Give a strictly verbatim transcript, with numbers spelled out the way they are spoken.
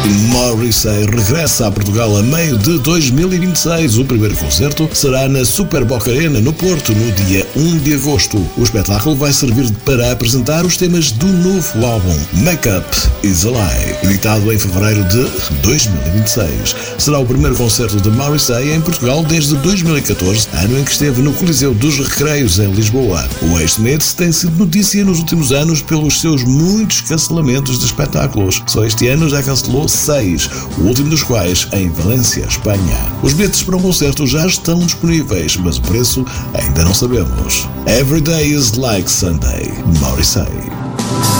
Morrissey regressa a Portugal a meio de dois mil e vinte e seis. O primeiro concerto será na Super Boca Arena, no Porto, no dia um de agosto. O espetáculo vai servir para apresentar os temas do novo álbum Make Up Is a Lie, editado em fevereiro de dois mil e vinte e seis. Será o primeiro concerto de Morrissey em Portugal desde dois mil e catorze, ano em que esteve no Coliseu dos Recreios, em Lisboa. O ex-Smith tem sido notícia nos últimos anos pelos seus muitos cancelamentos de espetáculos. Só este ano já cancelou seis, o último dos quais em Valência, Espanha. Os bilhetes para um concerto já estão disponíveis, mas o preço ainda não sabemos. Every day is like Sunday, Morrissey.